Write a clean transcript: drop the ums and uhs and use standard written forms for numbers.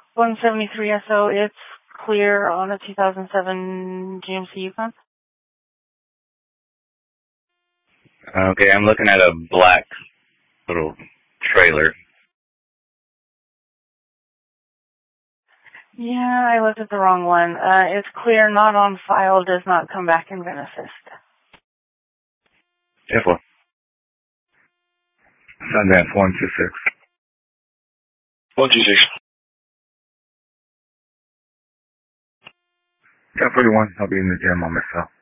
173SO, it's clear on a 2007 GMC Yukon. Okay, I'm looking at a black little trailer. Yeah, I looked at the wrong one. It's clear, not on file, does not come back and assist. F1. Sundance 126. 126. Yeah, 41. I'll be in the gym on myself.